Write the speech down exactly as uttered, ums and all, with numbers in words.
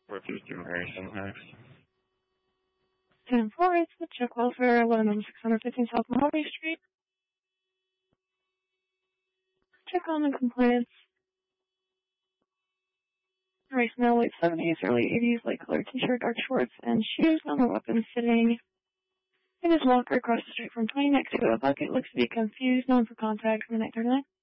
Working through Mary somehow. ten four, it's the Czech Welfare, eleven oh six fifteen South Mojave Street. Check on the complaints. Race male, late seventies, early eighties, light colored t-shirt, dark shorts, and shoes. On the weapon sitting in his locker across the street from Tony next to a bucket. Looks to be confused. Known for contact from the night thirty-nine.